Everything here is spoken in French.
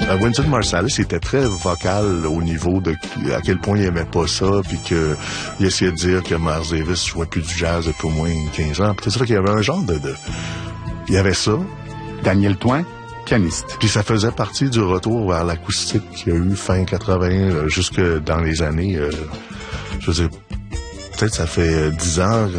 Wynton Marsalis était très vocal au niveau de à quel point il aimait pas ça, puis que il essayait de dire que Miles Davis jouait plus du jazz depuis au moins 15 ans. C'est ça qu'il y avait un genre il y avait ça. Daniel Thoin, pianiste. Puis ça faisait partie du retour vers l'acoustique qu'il y a eu fin 80 jusque dans les années, je veux dire, peut-être ça fait 10 ans